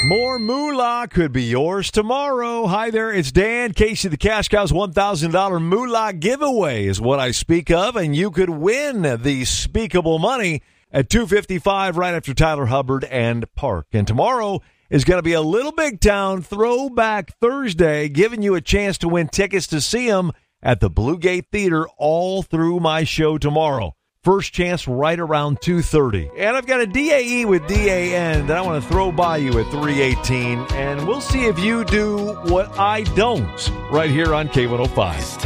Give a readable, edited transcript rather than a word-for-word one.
More moolah could be yours tomorrow. Hi there, it's Dan. Casey the Cash Cow's $1,000 moolah giveaway is what I speak of, and you could win the speakable money at 2:55 right after Tyler Hubbard and Park. And tomorrow is going to be a Little Big Town Throwback Thursday, giving you a chance to win tickets to see him at the Blue Gate Theater all through my show tomorrow. First chance right around 2:30. And I've got a DAE with DAN that I want to throw by you at 3:18. And we'll see if you do what I don't right here on K105.